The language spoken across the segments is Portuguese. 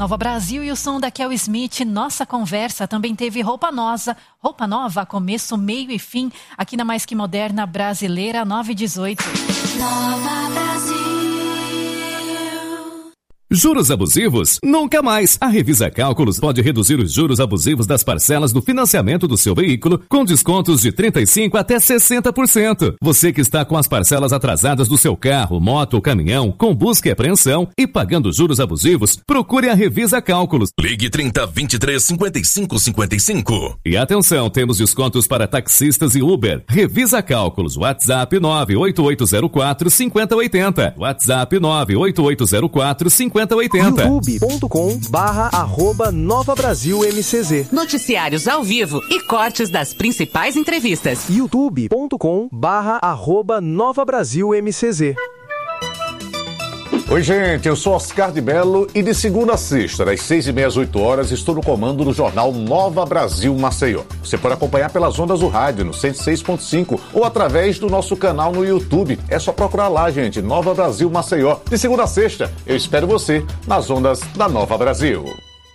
Nova Brasil e o som da Kel Smith. Nossa conversa também teve Roupa Nova, começo, meio e fim, aqui na Mais Que Moderna Brasileira 918. Nova Brasil. Juros abusivos? Nunca mais! A Revisa Cálculos pode reduzir os juros abusivos das parcelas do financiamento do seu veículo com descontos de 35% até 60%. Você que está com as parcelas atrasadas do seu carro, moto ou caminhão, com busca e apreensão e pagando juros abusivos, procure a Revisa Cálculos. Ligue 30 23 55 55. E atenção, temos descontos para taxistas e Uber. Revisa Cálculos. WhatsApp 98804 5080. WhatsApp 98804 5080. youtube.com/@Nova Brasil MCZ. Noticiários ao vivo e cortes das principais entrevistas. youtube.com/@Nova Brasil MCZ. Oi, gente, eu sou Oscar de Mello e de segunda a sexta, das 6h30 às 8h, estou no comando do jornal Nova Brasil Maceió. Você pode acompanhar pelas ondas do rádio, no 106.5, ou através do nosso canal no YouTube. É só procurar lá, gente, Nova Brasil Maceió. De segunda a sexta, eu espero você nas ondas da Nova Brasil.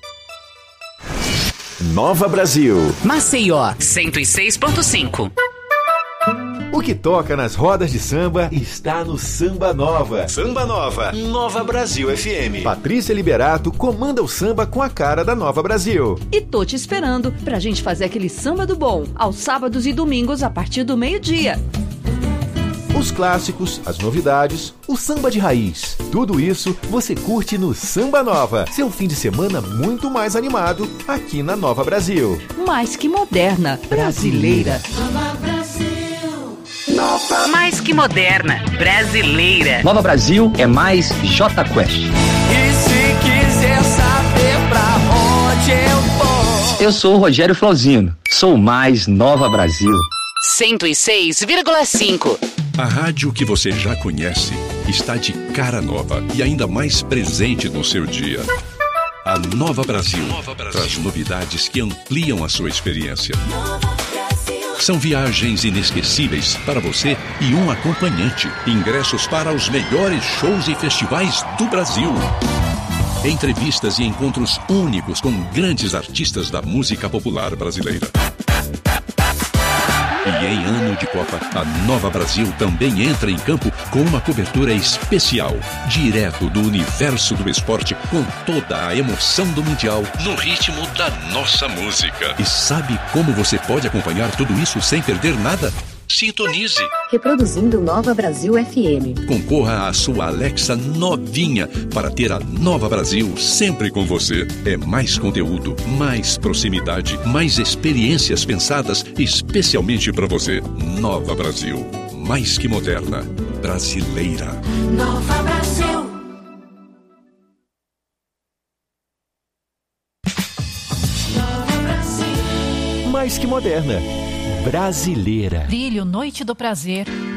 Nova Brasil. Maceió, 106.5. O que toca nas rodas de samba está no Samba Nova. Samba Nova, Nova Brasil FM. Patrícia Liberato comanda o samba com a cara da Nova Brasil. E tô te esperando pra gente fazer aquele samba do bom, aos sábados e domingos a partir do meio-dia. Os clássicos, as novidades, o samba de raiz. Tudo isso você curte no Samba Nova. Seu fim de semana muito mais animado aqui na Nova Brasil. Mais que moderna, brasileira. Nova Brasil. Mais que moderna, brasileira. Nova Brasil é mais J Quest. E se quiser saber pra onde eu vou? Eu sou o Rogério Flauzino, sou mais Nova Brasil. 106,5. A rádio que você já conhece está de cara nova e ainda mais presente no seu dia. A Nova Brasil traz novidades que ampliam a sua experiência. São viagens inesquecíveis para você e um acompanhante. Ingressos para os melhores shows e festivais do Brasil. Entrevistas e encontros únicos com grandes artistas da música popular brasileira. E em ano de Copa, a Nova Brasil também entra em campo com uma cobertura especial, direto do universo do esporte, com toda a emoção do Mundial, no ritmo da nossa música. E sabe como você pode acompanhar tudo isso sem perder nada? Sintonize. Reproduzindo Nova Brasil FM. Concorra à sua Alexa novinha para ter a Nova Brasil sempre com você. É mais conteúdo, mais proximidade, mais experiências pensadas especialmente para você. Nova Brasil. Mais que moderna. Brasileira. Nova Brasil. Nova Brasil. Mais que moderna. Brasileira. Brilho, Noite do Prazer.